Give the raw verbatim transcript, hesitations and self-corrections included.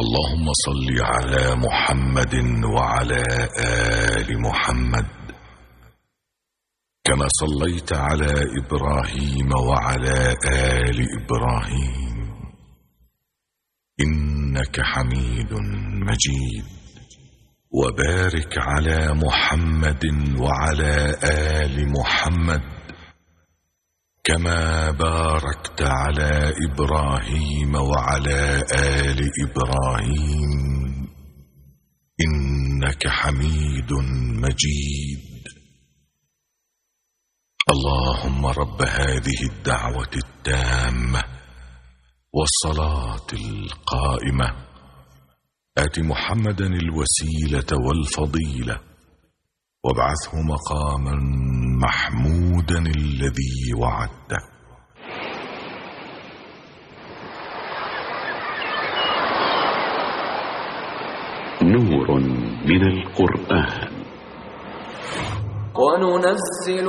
اللهم صل على محمد وعلى آل محمد كما صليت على إبراهيم وعلى آل إبراهيم إنك حميد مجيد. وبارك على محمد وعلى آل محمد كما باركت على إبراهيم وعلى آل إبراهيم إنك حميد مجيد. اللهم رب هذه الدعوة التامة والصلاة القائمة آت محمدا الوسيلة والفضيلة وابعثه مقاما محمودا الذي وعدته. نور من القرآن. وننزل